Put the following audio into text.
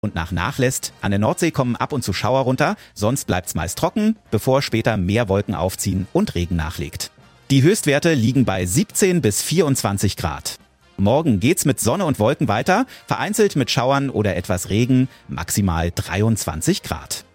und nach nachlässt. An der Nordsee kommen ab und zu Schauer runter, sonst bleibt's meist trocken, bevor später mehr Wolken aufziehen und Regen nachlegt. Die Höchstwerte liegen bei 17 bis 24 Grad. Morgen geht's mit Sonne und Wolken weiter, vereinzelt mit Schauern oder etwas Regen, maximal 23 Grad.